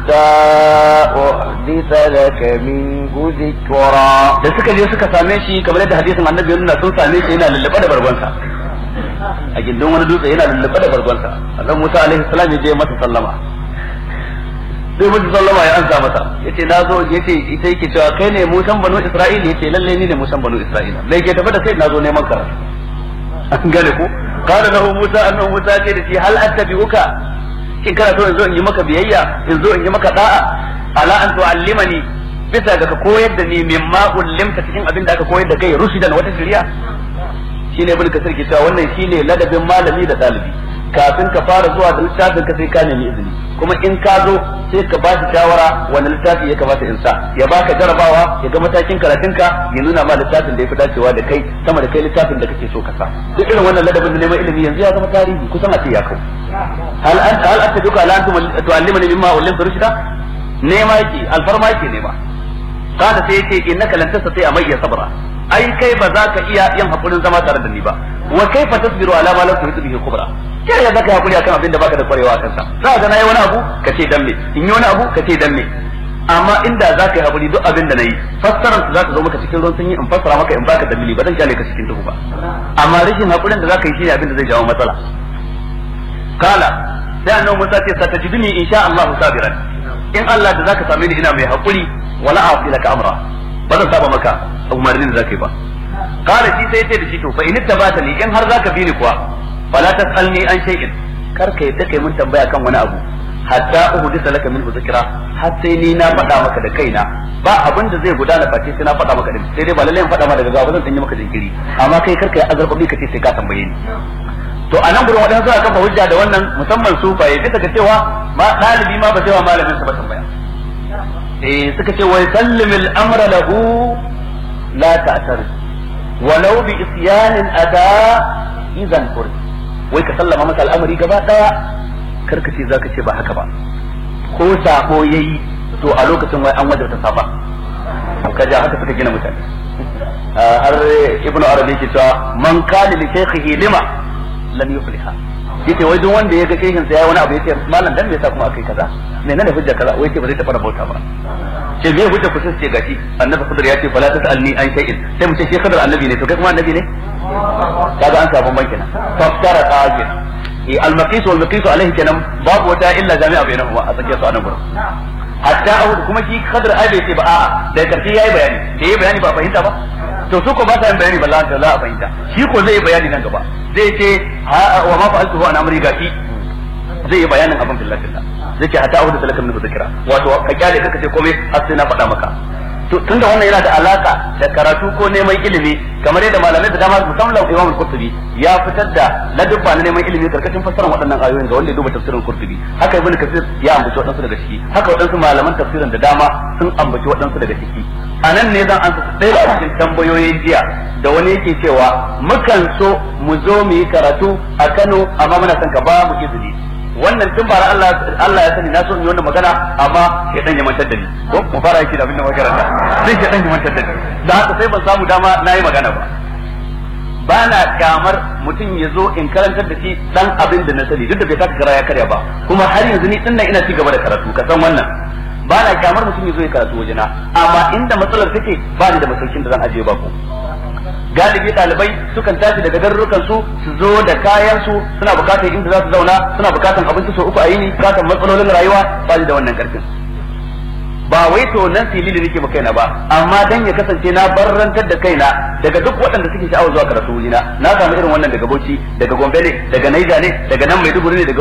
hatta uhdisa laka minhu dhikra. Da suka je suka same shi kamar yadda hadisin annabi yana sun same shi yana lullube da bargonsa a gindin wani dutse, yana lullube da bargonsa. Annabi Musa alaihi salam ya je masa sallama, sai mutu sallama ya ansa masa, yace nazo, yace ita yake cewa kai ne Musan banu Isra'ila, yace lalle ni ne Musan banu Isra'ila, dai ke tafi da kai nazo neman karatu. An gane ko kana lahu Musa, annabi Musa ce da shi hal attabi'uka, kin kana so in zo in yi maka biyayya, in zo in yi maka da'a, ala an tu'allimani, bisa ga ka koyar da ni mimma ullimta cikin abin da aka koyar da kai rushidan wata shari'a. Shine ibn Kasir ke cewa wannan shine ladabin malami da dalibi, kafin ka fara zuwa da littafin ka sai ka nemi izini, kuma in ka zo sai ka ba shi shawara wani littafi ya kamata in sa, ya baka jarabawa, ya ga matakin karatun ka, ya nuna ma littafin da ya fi dacewa da kai sama da kai littafin da kake so ka sa. Duk irin wannan ladabin da neman ilimi yanzu ya zama tarihi, kusan a ce ya kau. hal attabi'uka ala an tu'allimani mimma ullimta rushda, nema yake, alfarma yake nema. Kada sai yake innaka lan tastati amayya sabra, ai kai ba za ka iya yin hakurin zama tare da ni ba. Wa kaifa tasbiru ala ma lam tuhit bihi kubra, kai ya zaka hakuri akan abin da baka da kwarewa akan sa. Za ka nayi wani abu ka ce dan me, in yi wani abu ka ce dan me. Amma inda za ka yi hakuri duk abin da nayi, fassarar su za ta zo maka cikin ruwan sanyi, in fassara maka in baka dalili, ba dan kyale ka cikin duhu ba. Amma rashin hakurin da za ka yi shine abin da zai jawo matsala. Kala sai annabi Musa ce satajiduni insha Allah sabiran, in Allah da zaka same ni ina mai hakuri, wala a'tilaka amra, ba zan saba maka umarnin da zaka yi ba. Kala shi sai yace da shi to fa in tabatani, in har zaka bi ni kuwa, fala tasalni an shay'in, kar ka yadda kai mun tambaya kan wani abu, hatta uhdisa laka minhu zikra, har sai ni na faɗa maka da kaina, ba abin da zai gudana face sai na faɗa maka din, sai dai ba lalle in faɗa maka daga gaba, zan yi maka jinkiri, amma kai kar ka yi azarbabi ka ce sai ka tambaye ni. To a nan gurin waɗansu suka kafa hujja da wannan, musamman sufaye, bisa ga cewa ma ɗalibi ma ba sai wa malamin sa ba tambaya. Suka ce wai sallimil amra lahu la ta'tar walau bi isyanin ada idan fur, wai ka sallama masa al'amari gaba daya, karka ce zaka ce ba haka ba, ko sako yayi to a lokacin wai an wajabta safa. Kaje haka suka gina mutane. Har Ibn Arabi ke cewa man kana li shaykhihi lima lam yufliha, yace wai duk wanda ya ga shehin sa yayi wani abu yace malam dan me yasa kuma akai kaza, menene hujja kaza, wai ce ba zai tafi bauta ba. Ce me hujja ku sai ce gashi annabi Khidr ya ce fala tasalni an shay'in, sai mu ce shi Khidr annabi ne to kai kuma annabi ne, kaga an samu banki na tafsara qajin al-maqis wal maqis alaihi kenan, babu wata illa jami'a bainahuma a tsakiyar su anan gurin. Hatta Uhud kuma shi Khidr ai bai ce ba, a'a da karshe yayi bayani, da yayi bayani ba fahimta ba, to su ko ba ta yin bayani ba za a fahimta, shi ko zai yi bayani nan gaba, zai ce wa ma fa'altuhu an amri gafi, zai yi bayanin abin billahi zai ce hatta Uhud salaka min zikra, wato ka kyale kaka ce komai har sai na faɗa maka. To tunda wannan yana da alaka da karatu ko neman ilimi, kamar yadda malamai da dama musamman Imam Al-Qurtubi ya fitar da ladabba na neman ilimi karkashin fassarar waɗannan ayoyin ga wanda ya duba tafsirin Qurtubi, haka Ibn Kathir ya ambaci waɗansu daga ciki, haka waɗansu malaman tafsirin da dama sun ambaci waɗansu daga ciki. A nan ne zan ansa ɗaya daga cikin tambayoyin jiya da wani yake cewa mukan so mu zo mu yi karatu a Kano amma muna son ka ba mu izini. Wannan tun bara Allah ya sani na so in yi wannan magana, amma shedan ya mantar da ni, ko mu fara yake da abin da makaranta sai shedan ya mantar da ni, da haka sai ban samu dama na yi magana ba. Ba na kamar mutum ya zo in karantar da shi dan abin da na sani, duk da bai taka kara ya karya ba, kuma har yanzu ni din nan ina ci gaba da karatu, ka san wannan. Ba na kamar mutum ya zo ya karatu wajena, amma inda matsalar take ba ni da masaukin da zan ajiye ba ku. Galibi ɗalibai sukan tashi daga garurukan su zo da kayan su, suna bukatar inda za su zauna, suna bukatar abinci sau uku a yini, bukatar matsalolin rayuwa, ba ni da wannan karfin. Ba wai to nan filili nake ba kaina ba, amma dan ya kasance na barrantar da kaina daga duk waɗanda suke sha'awar zuwa karatu wajena. Na samu irin wannan daga Bauchi, daga Gombe ne, daga Niger ne, daga nan Maiduguri ne, daga